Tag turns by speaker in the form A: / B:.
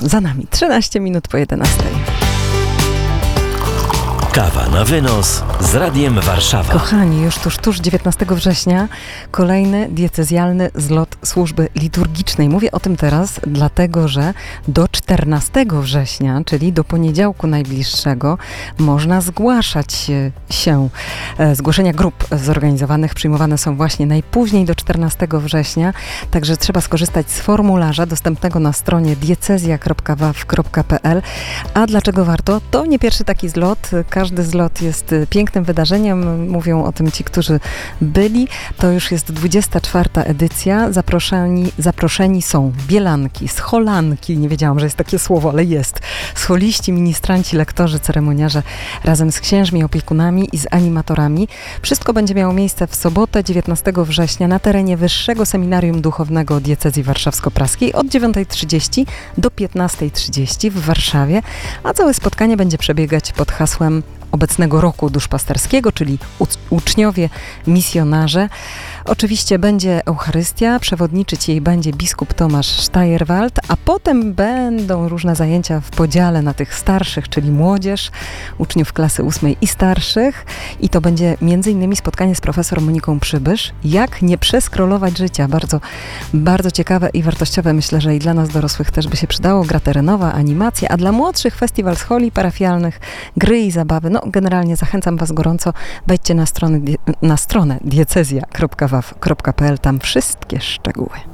A: za nami 13 minut po 11.
B: Kawa na wynos z Radiem Warszawa.
A: Kochani, już tuż 19 września kolejny diecezjalny zlot służby liturgicznej. Mówię o tym teraz, dlatego że do 14 września, czyli do poniedziałku najbliższego, można zgłaszać się. Zgłoszenia grup zorganizowanych przyjmowane są właśnie najpóźniej do 14 września, także trzeba skorzystać z formularza dostępnego na stronie diecezja.waw.pl. A dlaczego warto? To nie pierwszy taki zlot. Każdy zlot jest pięknym wydarzeniem. Mówią o tym ci, którzy byli. To już jest 24. edycja. Zaproszeni są bielanki, scholanki. Nie wiedziałam, że jest takie słowo, ale jest. Scholiści, ministranci, lektorzy, ceremoniarze razem z księżmi, opiekunami i z animatorami. Wszystko będzie miało miejsce w sobotę 19 września na terenie Wyższego Seminarium Duchownego Diecezji Warszawsko-Praskiej od 9:30 do 15:30 w Warszawie, a całe spotkanie będzie przebiegać pod hasłem obecnego roku duszpasterskiego, czyli uczniowie, misjonarze. Oczywiście będzie Eucharystia, przewodniczyć jej będzie biskup Tomasz Steyerwald, a potem będą różne zajęcia w podziale na tych starszych, czyli młodzież, uczniów klasy 8 i starszych. I to będzie m.in. spotkanie z profesor Moniką Przybysz. Jak nie przeskrolować życia. Bardzo, bardzo ciekawe i wartościowe. Myślę, że i dla nas dorosłych też by się przydało. Gra terenowa, animacja, a dla młodszych festiwal scholi parafialnych, gry i zabawy. No generalnie zachęcam was gorąco. Wejdźcie na stronę diecezja.waw.pl. Tam wszystkie szczegóły.